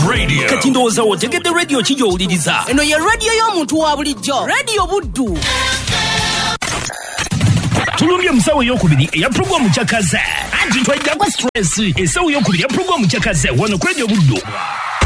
Radio. Kati ndowooza otegedde radio kijowuliriza. Eno ye radio y'omuntu wa bulijjo. Radio Buddu. Tulumbye musawo ey'okubiri eya programu kyakaze. Anti twajjako stress. Esawo ey'okubiri ya programu kyakaze wano ku Radio Buddu.